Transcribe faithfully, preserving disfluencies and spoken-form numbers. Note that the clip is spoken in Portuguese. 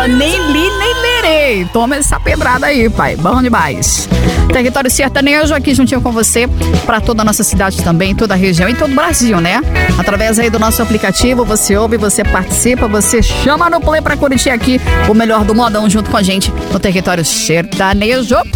fala, nem li, nem lerei. Toma essa pedrada aí, pai. Bom demais. Território Sertanejo aqui juntinho com você, para toda a nossa cidade também, toda a região e todo o Brasil, né? Através aí do nosso aplicativo, você ouve, você participa, você chama no play para curtir aqui o melhor do modão junto com a gente no Território Sertanejo.